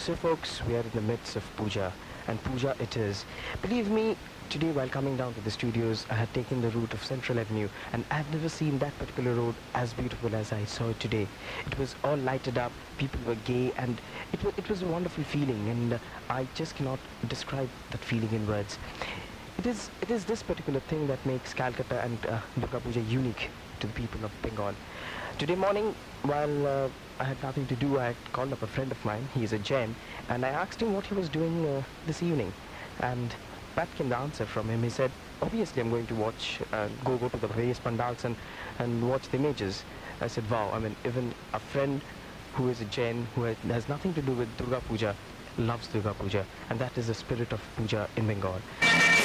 So folks, we are in the midst of puja, and puja it is. Believe me, today while coming down to the studios, I had taken the route of Central Avenue, and I've never seen that particular road as beautiful as I saw it today. It was all lighted up, people were gay, and it was a wonderful feeling, and I just cannot describe that feeling in words. It is this particular thing that makes Calcutta and Durga Puja unique to the people of Bengal. Today morning, while I had nothing to do, I had called up a friend of mine. He is a Jain, and I asked him what he was doing this evening. And back came the answer from him. He said, obviously I'm going to watch, go to the various pandals and watch the images. I said, wow, I mean, even a friend who is a Jain, who has nothing to do with Durga Puja, loves Durga Puja, and that is the spirit of Puja in Bengal.